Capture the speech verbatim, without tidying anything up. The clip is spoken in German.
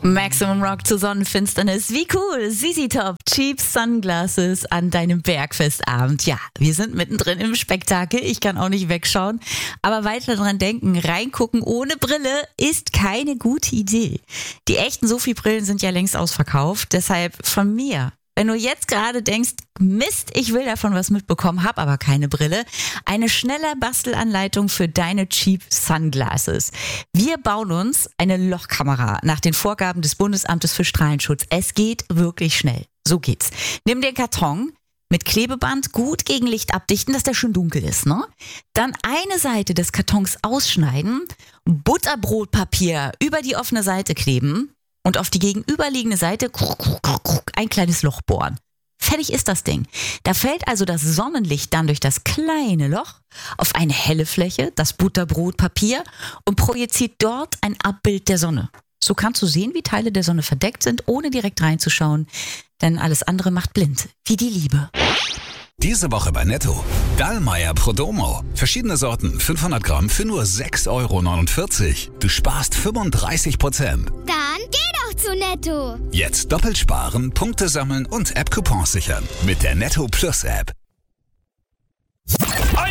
Maximum Rock zur Sonnenfinsternis. Wie cool. Z Z Top, Cheap Sunglasses an deinem Bergfestabend. Ja, wir sind mittendrin im Spektakel. Ich kann auch nicht wegschauen. Aber weiter dran denken, reingucken ohne Brille ist keine gute Idee. Die echten Sophie-Brillen sind ja längst ausverkauft. Deshalb von mir, wenn du jetzt gerade denkst, Mist, ich will davon was mitbekommen, hab aber keine Brille, eine schnelle Bastelanleitung für deine Cheap Sunglasses. Wir bauen uns eine Lochkamera nach den Vorgaben des Bundesamtes für Strahlenschutz. Es geht wirklich schnell. So geht's. Nimm den Karton mit Klebeband gut gegen Licht abdichten, dass der schön dunkel ist, ne? Dann eine Seite des Kartons ausschneiden, Butterbrotpapier über die offene Seite kleben und auf die gegenüberliegende Seite ein kleines Loch bohren. Fertig ist das Ding. Da fällt also das Sonnenlicht dann durch das kleine Loch auf eine helle Fläche, das Butterbrotpapier, und projiziert dort ein Abbild der Sonne. So kannst du sehen, wie Teile der Sonne verdeckt sind, ohne direkt reinzuschauen. Denn alles andere macht blind, wie die Liebe. Diese Woche bei Netto. Dallmayr Prodomo. Verschiedene Sorten, fünfhundert Gramm für nur sechs Euro neunundvierzig. Du sparst fünfunddreißig Prozent. Dann geh doch zu Netto. Jetzt doppelt sparen, Punkte sammeln und App-Coupons sichern. Mit der Netto Plus App.